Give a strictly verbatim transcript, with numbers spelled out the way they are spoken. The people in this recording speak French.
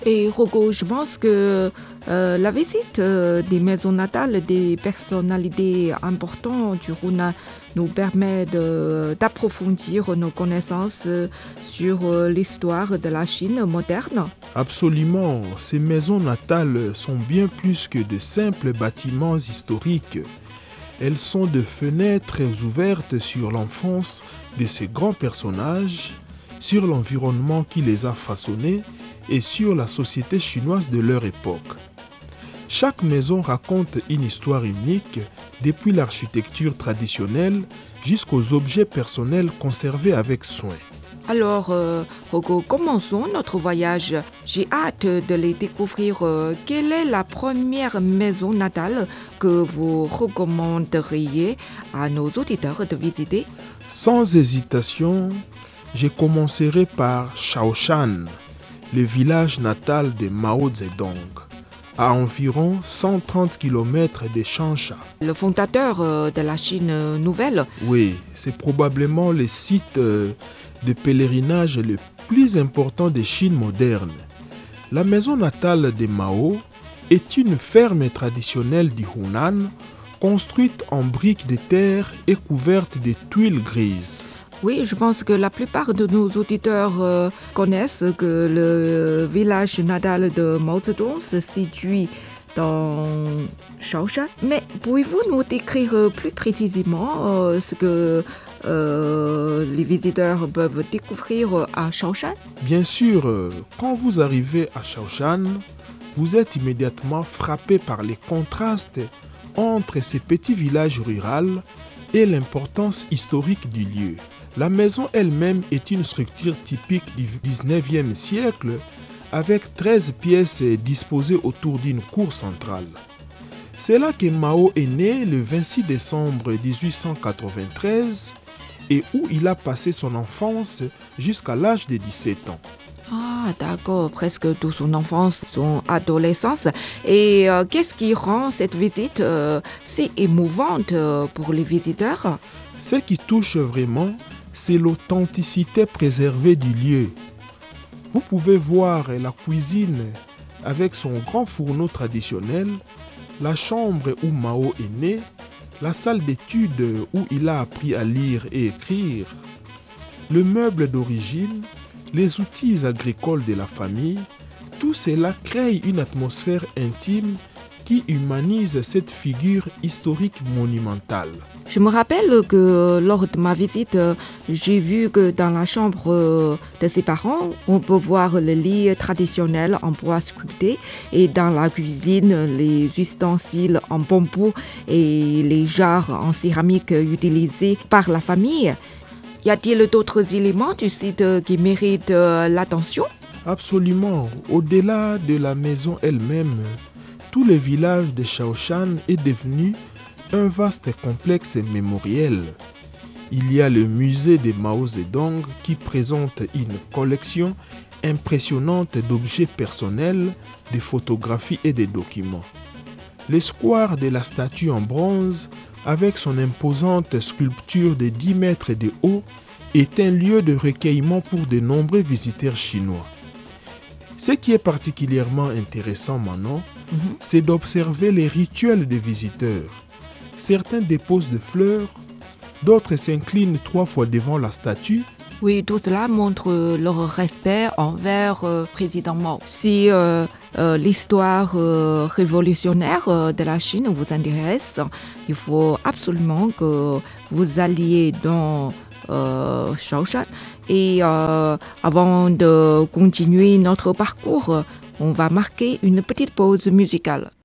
Et Rogo, je pense que euh, la visite euh, des maisons natales des personnalités importantes du Hunan nous permet de- d'approfondir nos connaissances euh, sur euh, l'histoire de la Chine moderne. Absolument, ces maisons natales sont bien plus que de simples bâtiments historiques. Elles sont de fenêtres ouvertes sur l'enfance de ces grands personnages, sur l'environnement qui les a façonnés et sur la société chinoise de leur époque. Chaque maison raconte une histoire unique, depuis l'architecture traditionnelle jusqu'aux objets personnels conservés avec soin. Alors, euh, Rogo, commençons notre voyage. J'ai hâte de les découvrir. Euh, Quelle est la première maison natale que vous recommanderiez à nos auditeurs de visiter? Sans hésitation, je commencerai par Shaoshan, le village natal de Mao Zedong, à environ cent trente kilomètres de Changsha. Le fondateur euh, de la Chine nouvelle. Oui, c'est probablement le site euh, de pèlerinage le plus important de Chine moderne. La maison natale de Mao est une ferme traditionnelle du Hunan, construite en briques de terre et couverte de tuiles grises. Oui, je pense que la plupart de nos auditeurs euh, connaissent que le village natal de Mao Zedong se situe dans Shaoshan. Mais pouvez-vous nous décrire euh, plus précisément euh, ce que euh, les visiteurs peuvent découvrir à Shaoshan? Bien sûr, euh, quand vous arrivez à Shaoshan, vous êtes immédiatement frappé par les contrastes entre ces petits villages ruraux et l'importance historique du lieu. La maison elle-même est une structure typique du dix-neuvième siècle avec treize pièces disposées autour d'une cour centrale. C'est là que Mao est né le vingt-six décembre dix-huit cent quatre-vingt-treize et où il a passé son enfance jusqu'à l'âge de dix-sept ans. Ah, d'accord, presque toute son enfance, son adolescence. Et euh, qu'est-ce qui rend cette visite euh, si émouvante euh, pour les visiteurs? Ce qui touche vraiment, c'est l'authenticité préservée du lieu. Vous pouvez voir la cuisine avec son grand fourneau traditionnel, la chambre où Mao est né, la salle d'études où il a appris à lire et écrire, le meuble d'origine, les outils agricoles de la famille. Tout cela crée une atmosphère intime qui humanise cette figure historique monumentale. Je me rappelle que lors de ma visite, euh, j'ai vu que dans la chambre euh, de ses parents, on peut voir le lit traditionnel en bois sculpté et dans la cuisine, les ustensiles en bambou et les jarres en céramique utilisés par la famille. Y a-t-il d'autres éléments du site qui méritent euh, l'attention? Absolument. Au-delà de la maison elle-même, tout le village de Shaoshan est devenu un vaste complexe mémoriel. Il y a le musée de Mao Zedong qui présente une collection impressionnante d'objets personnels, de photographies et de documents. Le square de la statue en bronze, avec son imposante sculpture de dix mètres de haut, est un lieu de recueillement pour de nombreux visiteurs chinois. Ce qui est particulièrement intéressant maintenant, mm-hmm. c'est d'observer les rituels des visiteurs. Certains déposent des fleurs, d'autres s'inclinent trois fois devant la statue. Oui, tout cela montre leur respect envers le président Mao. Si euh, euh, l'histoire euh, révolutionnaire euh, de la Chine vous intéresse, il faut absolument que vous alliez dans euh, Shaoshan. Et euh, avant de continuer notre parcours, on va marquer une petite pause musicale.